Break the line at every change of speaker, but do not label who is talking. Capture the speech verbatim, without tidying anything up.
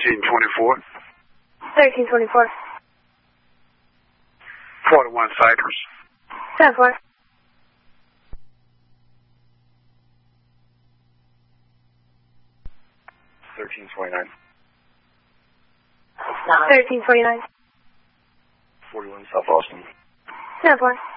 thirteen twenty-four.
thirteen twenty-four.
forty-one Cypress.
ten four.
thirteen twenty-nine.
thirteen twenty-nine.
forty-one South Austin.
ten four.